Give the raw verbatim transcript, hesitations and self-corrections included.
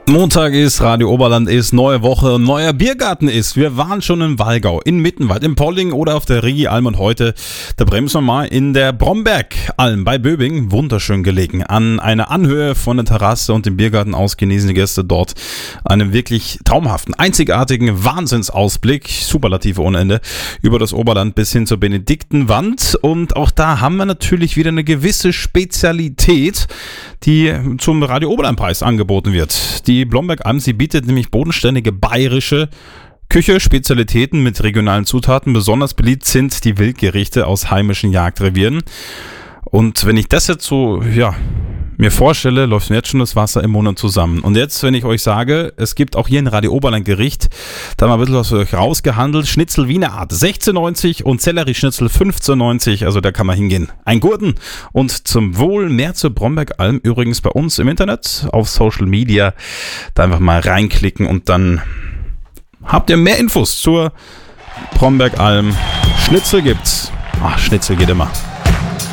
Montag ist, Radio Oberland ist, neue Woche, neuer Biergarten ist. Wir waren schon in Walgau, in Mittenwald, in Polling oder auf der Rigi-Alm und heute, da bremsen wir mal in der Brombergalm bei Böbing, wunderschön gelegen. An einer Anhöhe von der Terrasse und dem Biergarten aus genießen die Gäste dort einen wirklich traumhaften, einzigartigen Wahnsinnsausblick, Superlative ohne Ende, über das Oberland bis hin zur Benediktenwand. Und auch da haben wir natürlich wieder eine gewisse Spezialität, die zum Radio Oberland-Preis angeboten wird. Die Blombergalm, sie bietet nämlich bodenständige bayerische Küche, Spezialitäten mit regionalen Zutaten. Besonders beliebt sind die Wildgerichte aus heimischen Jagdrevieren. Und wenn ich das jetzt so, ja, mir vorstelle, läuft mir jetzt schon das Wasser im Mund zusammen. Und jetzt, wenn ich euch sage, es gibt auch hier ein Radio Oberland Gericht, da haben wir ein bisschen was für euch rausgehandelt. Schnitzel Wiener Art sechzehn neunzig und Sellerieschnitzel fünfzehn neunzig, also da kann man hingehen. Ein Gurten und zum Wohl. Mehr zur Brombergalm übrigens bei uns im Internet, auf Social Media. Da einfach mal reinklicken und dann habt ihr mehr Infos zur Brombergalm. Schnitzel gibt's. Ach, Schnitzel geht immer.